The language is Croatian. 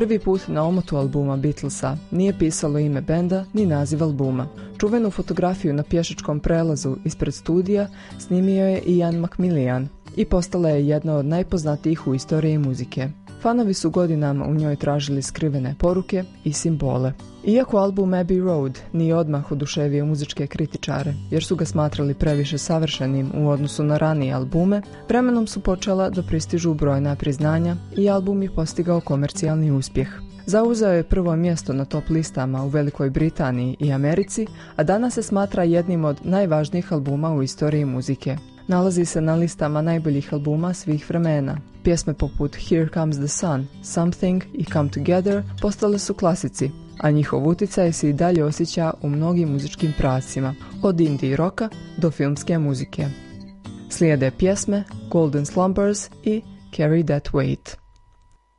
Prvi put na omotu albuma Beatlesa nije pisalo ime benda ni naziv albuma. Čuvenu fotografiju na pješačkom prelazu ispred studija snimio je Ian McMillan i postala je jedna od najpoznatijih u istoriji muzike. Fanovi su godinama u njoj tražili skrivene poruke i simbole. Iako album Abbey Road nije odmah oduševio muzičke kritičare, jer su ga smatrali previše savršenim u odnosu na ranije albume, vremenom su počela da pristižu brojna priznanja i album je postigao komercijalni uspjeh. Zauzeo je prvo mjesto na top listama u Velikoj Britaniji i Americi, a danas se smatra jednim od najvažnijih albuma u istoriji muzike. Nalazi se na listama najboljih albuma svih vremena. Pjesme poput Here Comes the Sun, Something i Come Together postale su klasici, a njihov utjecaj se i dalje osjeća u mnogim muzičkim pravcima, od indie roka do filmske muzike. Slijede pjesme Golden Slumbers i Carry That Weight.